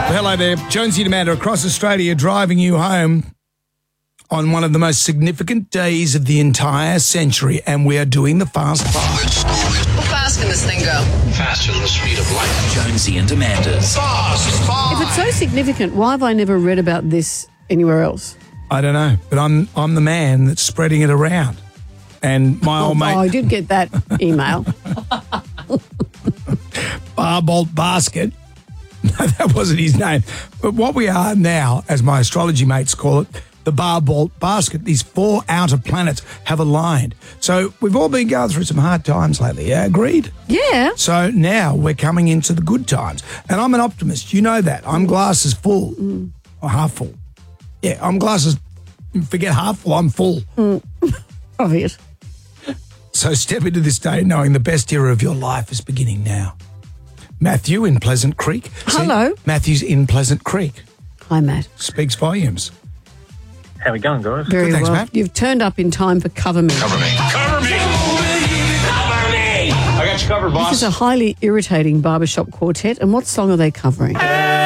Hello there. Jonesy and Amanda across Australia driving you home on one of the most significant days of the entire century, and we are doing the Fast Five. How fast can this thing go? Faster than the speed of light. Jonesy and Amanda's Fast Five. If it's so significant, why have I never read about this anywhere else? I don't know, but I'm the man that's spreading it around. And my old mate... Oh, I did get that email. Barbolt Basket. No, that wasn't his name. But what we are now, as my astrology mates call it, the Barbolt Basket, these four outer planets have aligned. So we've all been going through some hard times lately, yeah? Agreed? Yeah. So now we're coming into the good times. And I'm an optimist. You know that. I'm glasses full. Or half full. Yeah, I'm glasses, forget half full, I'm full. Obvious. So step into this day knowing the best era of your life is beginning now. Matthew in Pleasant Creek. Hello. Matthew's in Pleasant Creek. Hi, Matt. Speaks volumes. How we going, guys? Very Good, thanks, well. Matt. You've turned up in time for Cover Me. Cover me. Cover me. Cover me. I got you covered, boss. This is a highly irritating barbershop quartet, and what song are they covering?